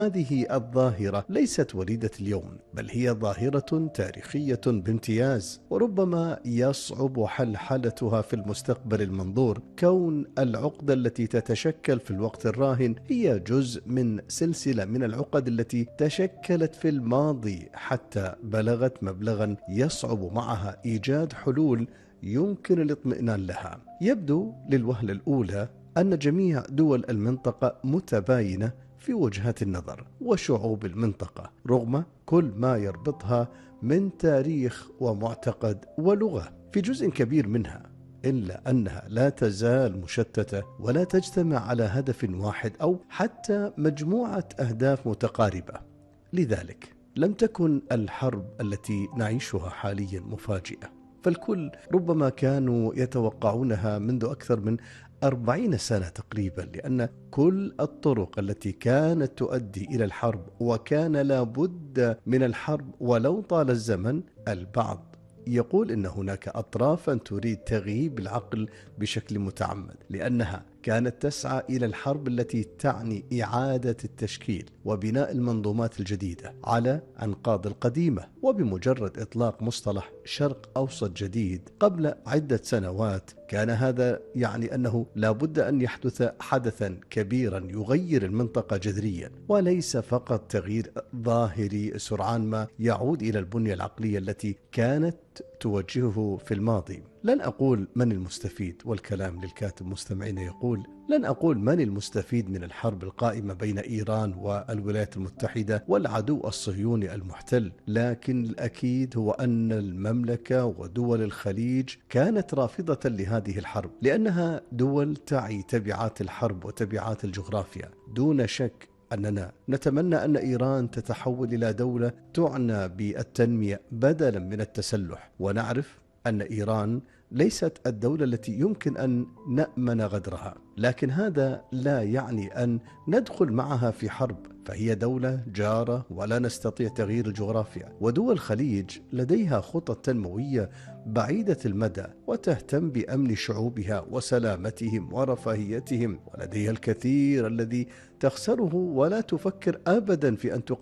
هذه الظاهرة ليست وليدة اليوم، بل هي ظاهرة تاريخية بامتياز، وربما يصعب حلحلتها في المستقبل المنظور، كون العقدة التي تتشكل في الوقت الراهن هي جزء من سلسلة من العقد التي تشكلت في الماضي حتى بلغت مبلغا يصعب معها إيجاد حلول يمكن الاطمئنان لها. يبدو للوهلة الأولى أن جميع دول المنطقة متباينة في وجهات النظر وشعوب المنطقة، رغم كل ما يربطها من تاريخ ومعتقد ولغة في جزء كبير منها، إلا أنها لا تزال مشتتة ولا تجتمع على هدف واحد أو حتى مجموعة أهداف متقاربة. لذلك لم تكن الحرب التي نعيشها حاليا مفاجئة، فالكل ربما كانوا يتوقعونها منذ أكثر من 40 سنة تقريبا، لأن كل الطرق التي كانت تؤدي إلى الحرب، وكان لا بد من الحرب ولو طال الزمن. البعض يقول إن هناك أطرافا تريد تغييب العقل بشكل متعمد، لأنها كانت تسعى إلى الحرب التي تعني إعادة التشكيل وبناء المنظومات الجديدة على أنقاض القديمة. وبمجرد إطلاق مصطلح شرق أوسط جديد قبل عدة سنوات، كان هذا يعني أنه لا بد أن يحدث حدثا كبيرا يغير المنطقة جذريا، وليس فقط تغيير ظاهري سرعان ما يعود إلى البنية العقلية التي كانت توجهه في الماضي. لن أقول من المستفيد، والكلام للكاتب مستمعين يقول: لن أقول من المستفيد من الحرب القائمة بين إيران والولايات المتحدة والعدو الصهيوني المحتل، لكن الأكيد هو أن المملكة ودول الخليج كانت رافضة لهذه الحرب، لأنها دول تعي تبعات الحرب وتبعات الجغرافيا. دون شك أننا نتمنى أن إيران تتحول إلى دولة تعنى بالتنمية بدلا من التسلح، ونعرف أن إيران ليست الدولة التي يمكن أن نأمن غدرها، لكن هذا لا يعني أن ندخل معها في حرب، فهي دولة جارة ولا نستطيع تغيير الجغرافيا. ودول الخليج لديها خطط تنموية بعيدة المدى وتهتم بأمن شعوبها وسلامتهم ورفاهيتهم، ولديها الكثير الذي تخسره ولا تفكر أبدا في أن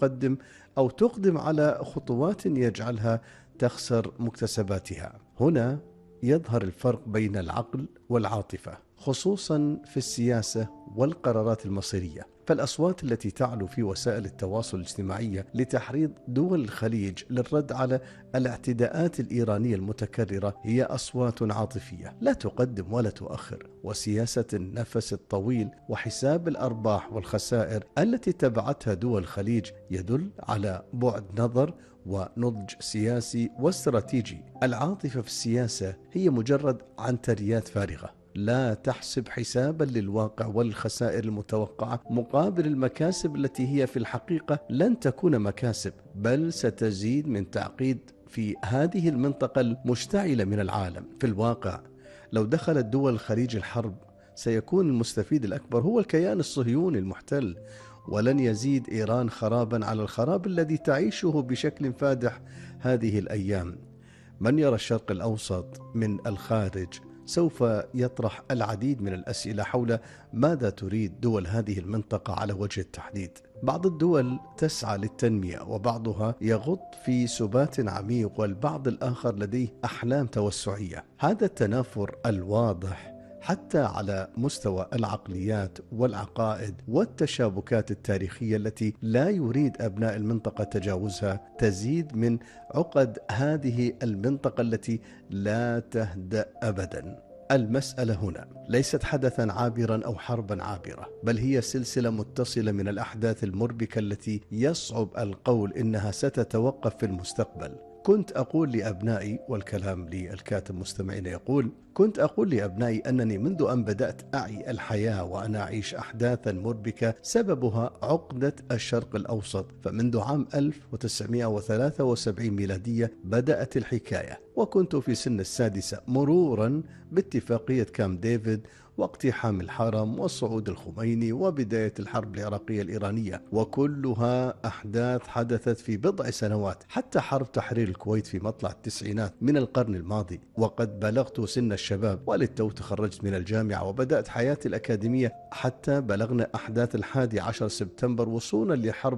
تقدم على خطوات يجعلها تخسر مكتسباتها. هنا يظهر الفرق بين العقل والعاطفة، خصوصا في السياسة والقرارات المصيرية. فالأصوات التي تعلو في وسائل التواصل الاجتماعي لتحريض دول الخليج للرد على الاعتداءات الإيرانية المتكررة هي أصوات عاطفية لا تقدم ولا تؤخر، وسياسة النفس الطويل وحساب الأرباح والخسائر التي تبعتها دول الخليج يدل على بعد نظر ونضج سياسي واستراتيجي. العاطفة في السياسة هي مجرد عنتريات فارغة لا تحسب حسابا للواقع والخسائر المتوقعة مقابل المكاسب التي هي في الحقيقة لن تكون مكاسب، بل ستزيد من تعقيد في هذه المنطقة المشتعلة من العالم. في الواقع لو دخلت دول الخليج الحرب، سيكون المستفيد الأكبر هو الكيان الصهيوني المحتل، ولن يزيد إيران خرابا على الخراب الذي تعيشه بشكل فادح هذه الأيام. من يرى الشرق الأوسط من الخارج سوف يطرح العديد من الأسئلة حول ماذا تريد دول هذه المنطقة على وجه التحديد. بعض الدول تسعى للتنمية، وبعضها يغط في سبات عميق، والبعض الآخر لديه أحلام توسعية. هذا التنافر الواضح حتى على مستوى العقليات والعقائد والتشابكات التاريخية التي لا يريد أبناء المنطقة تجاوزها، تزيد من عقد هذه المنطقة التي لا تهدأ أبدا. المسألة هنا ليست حدثا عابرا أو حربا عابرة، بل هي سلسلة متصلة من الأحداث المربكة التي يصعب القول إنها ستتوقف في المستقبل. كنت أقول لأبنائي، والكلام للكاتب مستمعين يقول: كنت أقول لأبنائي أنني منذ أن بدأت أعي الحياة وأنا أعيش أحداثا مربكة سببها عقدة الشرق الأوسط. فمنذ عام 1973 ميلادية بدأت الحكاية، وكنت في سن السادسة مرورا باتفاقية كامب ديفيد واقتحام الحرم وصعود الخميني وبداية الحرب العراقية الإيرانية، وكلها أحداث حدثت في بضع سنوات. حتى حرب تحرير الكويت في مطلع التسعينات من القرن الماضي، وقد بلغت سن الشباب وللتو تخرجت من الجامعة وبدأت حياتي الأكاديمية، حتى بلغنا أحداث 11 سبتمبر وصولا لحرب